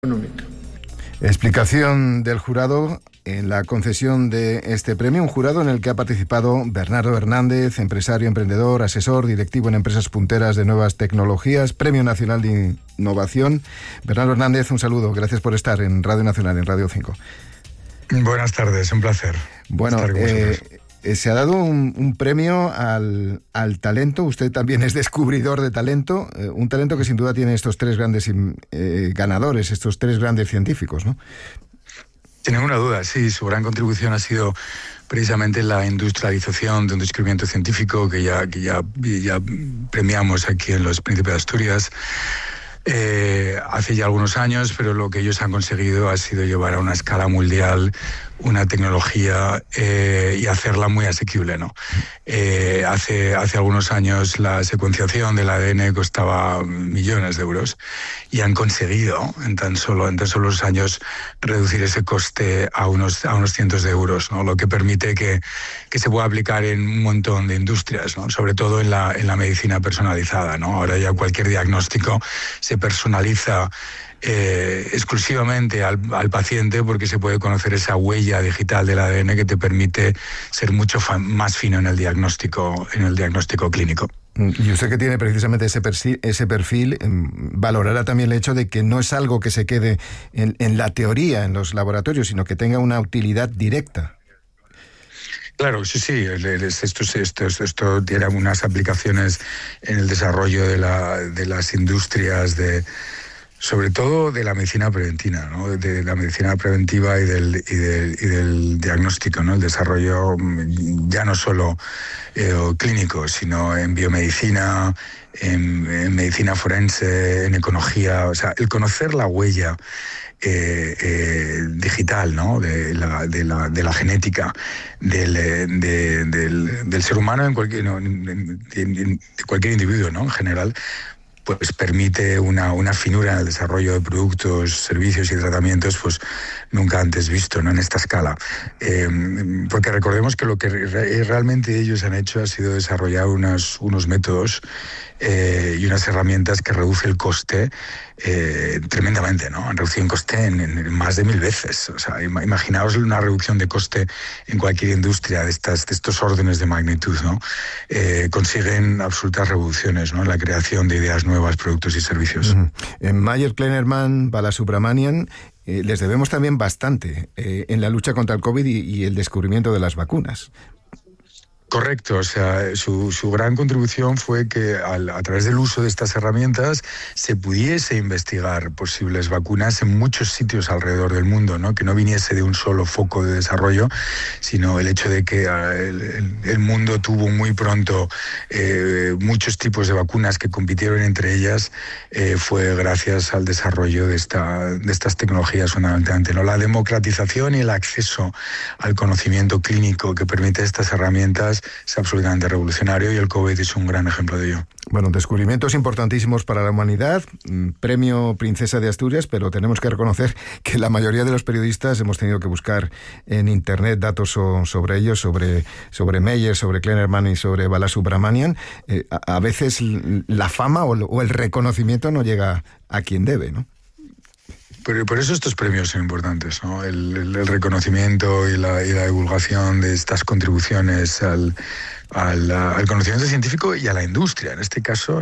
económica. Explicación del jurado en la concesión de este premio, un jurado en el que ha participado Bernardo Hernández, empresario, emprendedor, asesor, directivo en empresas punteras de nuevas tecnologías, Premio Nacional de Innovación. Bernardo Hernández, un saludo, gracias por estar en Radio Nacional, en Radio 5. Buenas tardes, un placer. Bueno, se ha dado un premio al talento. Usted también es descubridor de talento, un talento que sin duda tiene estos tres grandes ganadores, estos tres grandes científicos, ¿no? Sin ninguna duda, sí. Su gran contribución ha sido precisamente la industrialización de un descubrimiento científico que ya premiamos aquí en los Príncipes de Asturias hace ya algunos años, pero lo que ellos han conseguido ha sido llevar a una escala mundial una tecnología y hacerla muy asequible, ¿no? Hace algunos años la secuenciación del ADN costaba millones de euros y han conseguido en tan solo unos años reducir ese coste a unos cientos de euros, ¿no? Lo que permite que se pueda aplicar en un montón de industrias, ¿no? Sobre todo en la medicina personalizada, ¿no? Ahora ya cualquier diagnóstico se personaliza exclusivamente al paciente, porque se puede conocer esa huella digital del ADN que te permite ser mucho más fino en el diagnóstico clínico. Y usted, que tiene precisamente ese perfil, valorará también el hecho de que no es algo que se quede en la teoría, en los laboratorios, sino que tenga una utilidad directa. Claro, sí. Esto tiene algunas aplicaciones en el desarrollo de las industrias sobre todo de la medicina preventiva, ¿no? De la medicina preventiva y del diagnóstico, ¿no? El desarrollo ya no solo clínico, sino en biomedicina, en medicina forense, en ecología. O sea, el conocer la huella digital, ¿no? de la genética del ser humano de cualquier individuo, ¿no? En general, pues permite una finura en el desarrollo de productos, servicios y tratamientos pues nunca antes visto, ¿no? En esta escala. Porque recordemos que lo que realmente ellos han hecho ha sido desarrollar unos métodos y unas herramientas que reducen el coste tremendamente, ¿no? Han reducido el coste en más de 1000 veces. O sea, imaginaos una reducción de coste en cualquier industria de estos órdenes de magnitud, ¿no? Consiguen absolutas revoluciones, ¿no? En la creación de ideas nuevas, productos y servicios. Mayer, Kleinerman, Balasubramanian, les debemos también bastante en la lucha contra el COVID y el descubrimiento de las vacunas. Correcto, o sea, su gran contribución fue que a través del uso de estas herramientas se pudiese investigar posibles vacunas en muchos sitios alrededor del mundo, ¿no? Que no viniese de un solo foco de desarrollo, sino el hecho de que el mundo tuvo muy pronto muchos tipos de vacunas que compitieron entre ellas, fue gracias al desarrollo de estas tecnologías fundamentalmente, ¿no? La democratización y el acceso al conocimiento clínico que permite estas herramientas es absolutamente revolucionario, y el COVID es un gran ejemplo de ello. Bueno, descubrimientos importantísimos para la humanidad, premio Princesa de Asturias, pero tenemos que reconocer que la mayoría de los periodistas hemos tenido que buscar en Internet datos sobre ellos, sobre Mayer, sobre Kleinerman y sobre Balasubramanian. A veces la fama o el reconocimiento no llega a quien debe, ¿no? Pero por eso estos premios son importantes, ¿no? El reconocimiento y la divulgación de estas contribuciones al conocimiento científico y a la industria. En este caso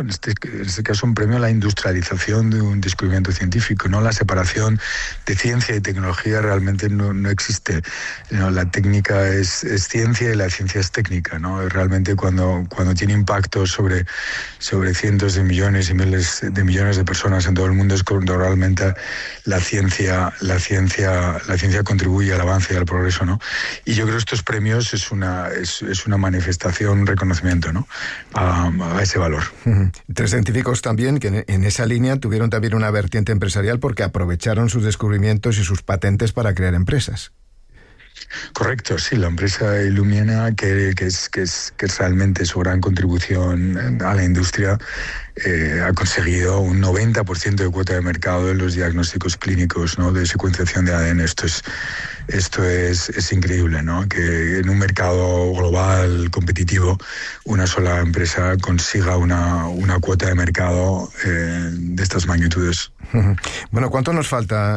un premio a la industrialización de un descubrimiento científico, ¿no? La separación de ciencia y tecnología realmente no existe, ¿no? La técnica es ciencia y la ciencia es técnica, ¿no? Realmente cuando tiene impacto sobre cientos de millones y miles de millones de personas en todo el mundo, es cuando realmente la ciencia contribuye al avance y al progreso, ¿no? Y yo creo que estos premios es una manifestación, un reconocimiento, ¿no? a ese valor. Tres científicos también que en esa línea tuvieron también una vertiente empresarial, porque aprovecharon sus descubrimientos y sus patentes para crear empresas. Correcto, sí, la empresa Illumina, que es realmente su gran contribución a la industria, ha conseguido un 90% de cuota de mercado en los diagnósticos clínicos, ¿no? De secuenciación de ADN. Esto es increíble, ¿no? Que en un mercado global competitivo una sola empresa consiga una cuota de mercado de estas magnitudes. Bueno, ¿cuánto nos falta